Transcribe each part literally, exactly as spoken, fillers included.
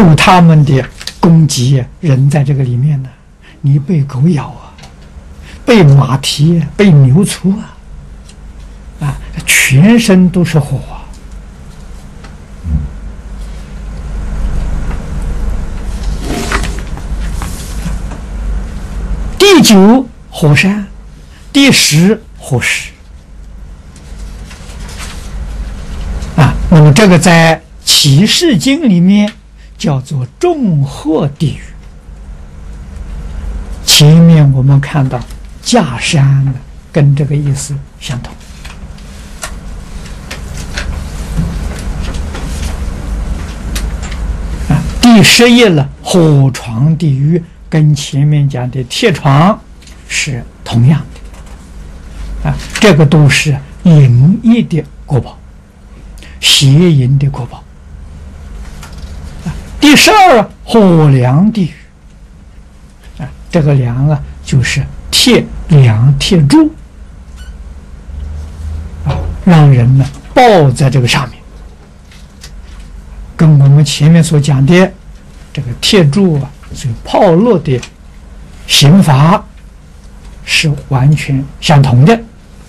受他们的攻击，人在这个里面呢，你被狗咬啊，被马蹄、被牛蹙啊，啊，全身都是火啊。第九火山，第十火石。啊，那么这个在启示经里面叫做众祸地狱。前面我们看到架山呢，跟这个意思相同。啊，第十页了，火床地狱跟前面讲的铁床是同样的。啊，这个都是淫逸的国宝，邪淫的国宝。第十二，火梁地狱。啊，这个梁啊，就是铁梁铁柱，啊，让人呢抱在这个上面，跟我们前面所讲的这个铁柱啊，所炮烙的刑罚是完全相同的。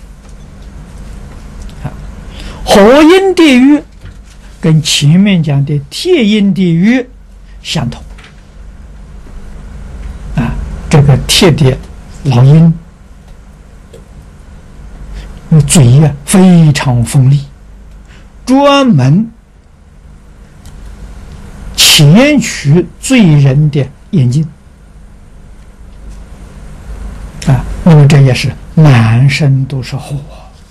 啊，火阴地狱跟前面讲的铁阴地狱相同。啊，这个铁的老鹰，嘴呀、啊、非常锋利，专门钳取罪人的眼睛。啊，那么这也是满身都是火。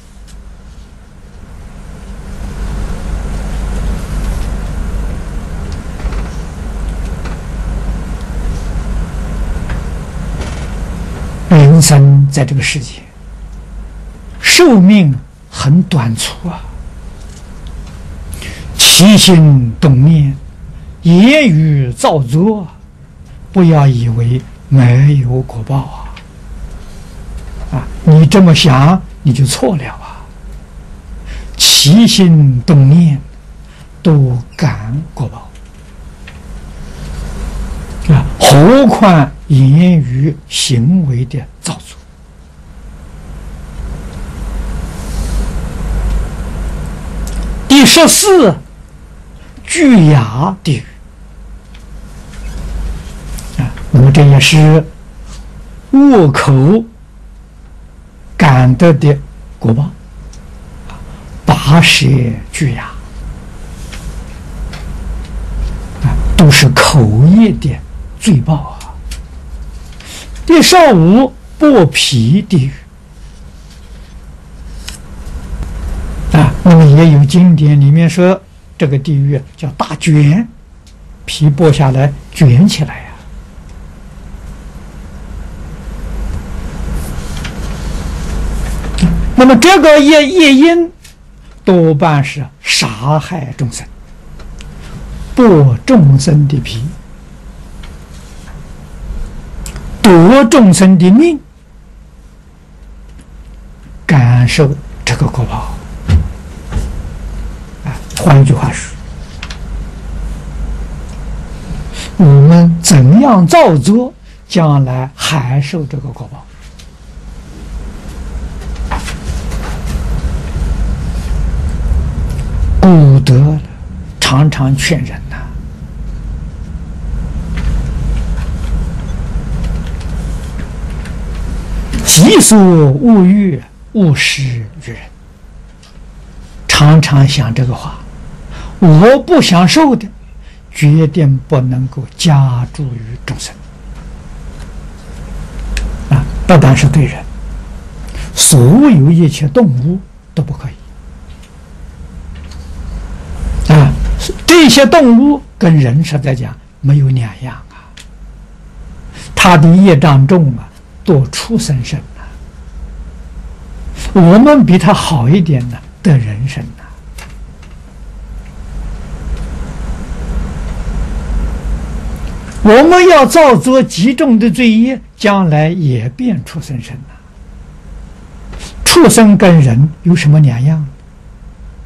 人生在这个世界，寿命很短促啊，起心动念，言语造作，不要以为没有果报啊！啊，你这么想你就错了啊！起心动念都感果报啊，何况言语行为的造作。第十四，巨牙地狱啊，那么这也是恶口感得的果报，拔舌巨牙啊，都是口业的罪报啊。第十五，剥皮地狱啊，那么也有经典里面说，这个地狱叫大卷，皮剥下来卷起来呀、啊。那么这个业业因多半是杀害众生，剥众生的皮，夺众生的命，感受这个果报。啊，换一句话说，我们怎样造作，将来还受这个果报。古德常常劝人呐、啊，己所勿欲，勿施于人。常常想这个话，我不享受的，决定不能够加诸于众生。啊，不但是对人，所有一切动物都不可以。啊，这些动物跟人实在讲没有两样啊，他的业障重啊，多畜生身啊。我们比他好一点呢，得人身啊。我们要造作极重的罪业，将来也变畜生身啊。畜生跟人有什么两样？